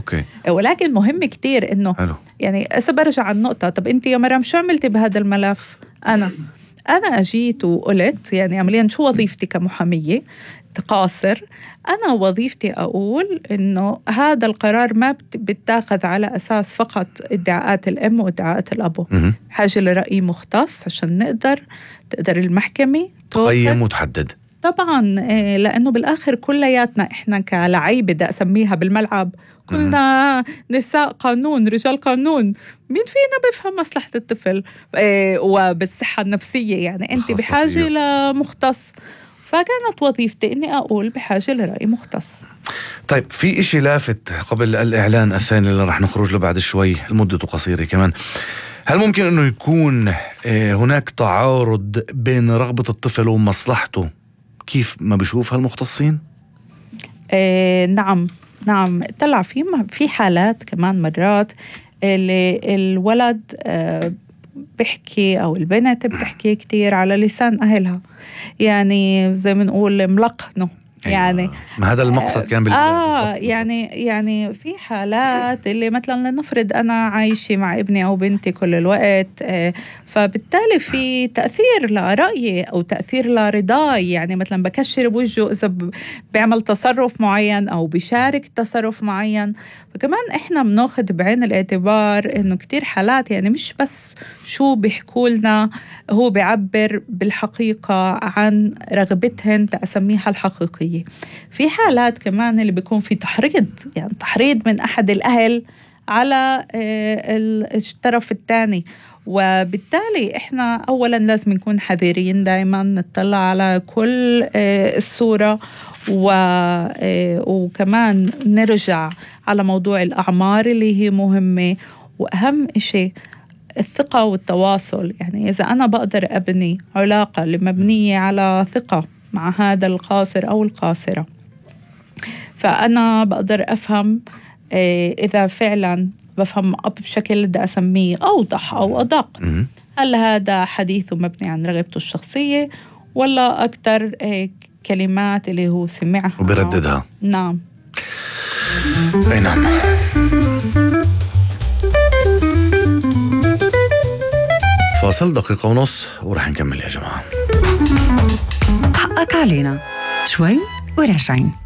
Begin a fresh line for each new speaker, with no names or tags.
أوكي.
ولكن مهم كتير إنه يعني برجع على النقطة. طب أنت يا مرام شو عملتي بهذا الملف؟ أنا أجيت وقلت يعني عمليا شو وظيفتي كمحامية قاصر؟ أنا وظيفتي أقول إنه هذا القرار ما بتاخذ على أساس فقط ادعاءات الأم وادعاءات الأبو، حاجة لرأي مختص عشان تقدر المحكمة
تقيم وتحدد.
طبعا لأنه بالآخر كلياتنا إحنا كلاعب بدي أسميها بالملعب كلنا نساء قانون رجال قانون، مين فينا بيفهم مصلحة الطفل وبالصحة النفسية؟ يعني أنت بحاجة لمختص، فكانت وظيفتي إني أقول بحاجة لرأي مختص.
طيب في إشي لافت قبل الإعلان الثاني اللي رح نخرج له بعد شوي، المدة قصيرة كمان، هل ممكن أنه يكون هناك تعارض بين رغبة الطفل ومصلحته كيف ما بيشوفها المختصين؟
نعم طلع في حالات كمان مرات اللي الولد بحكي أو البنت بتحكي كتير على لسان أهلها، يعني زي ما نقول ملقنه. يعني
ما هذا المقصد كان
يعني في حالات اللي مثلا لنفرض أنا عايشة مع ابني أو بنتي كل الوقت، فبالتالي في تأثير لرأيي أو تأثير لرضاي، يعني مثلا بكشر بوجهه إذا بيعمل تصرف معين أو بيشارك تصرف معين. فكمان إحنا بناخد بعين الاعتبار إنه كتير حالات يعني مش بس شو بيحكوا لنا، هو بيعبر بالحقيقة عن رغبتهن تأسميها الحقيقية. في حالات كمان اللي بيكون في تحريض من أحد الأهل على الطرف الثاني، وبالتالي إحنا أولا لازم نكون حذرين دايما، نطلع على كل الصورة، وكمان نرجع على موضوع الأعمار اللي هي مهمة، وأهم شيء الثقة والتواصل. يعني إذا أنا بقدر أبني علاقة مبنية على ثقة مع هذا القاصر أو القاصرة، فأنا بقدر أفهم إذا فعلا بفهم بشكل بدي أسميه أوضح أو أدق، هل هذا حديثه مبني عن رغبته الشخصية ولا أكتر كلمات اللي هو سمعها
وبرددها.
نعم.
أي نعم. فاصل 1.5 دقيقة ورح نكمل يا جماعة.
حقك علينا شوي وراجعين.